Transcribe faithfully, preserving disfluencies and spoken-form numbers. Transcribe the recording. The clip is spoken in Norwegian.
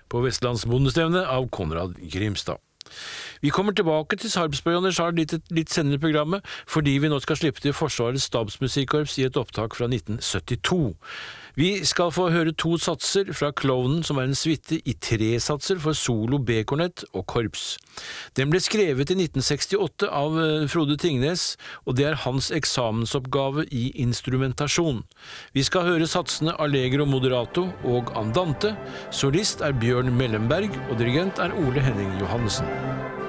på Vestlandsbondestevne av Konrad Grimstad. Vi kommer tilbake til Sarpsborg og Nashar litt, litt senere i programmet, fordi vi nå skal slippe til Forsvarets stabsmusikkorps i et opptak fra nitten syttito. Vi skal få høre to satser fra Klovnen, som er en suite i tre satser for solo, B-kornett og korps. Den ble skrevet i nitten sekstiåtte av Frode Tingnes, og det er hans eksamensoppgave i instrumentasjon. Vi skal høre satsene Allegro Moderato og Andante. Solist er Bjørn Mellemberg, og dirigent er Ole Henning Johannessen.